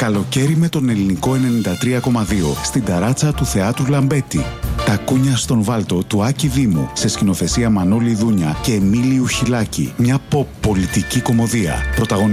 Καλοκαίρι με τον ελληνικό 93,2 στην ταράτσα του Θεάτρου Λαμπέτη. Τα κούνια στον Βάλτο του Άκη Δήμου σε σκηνοθεσία Μανώλη Δούνια και Εμίλιου Χιλάκη. Μια pop πολιτική κομμωδία.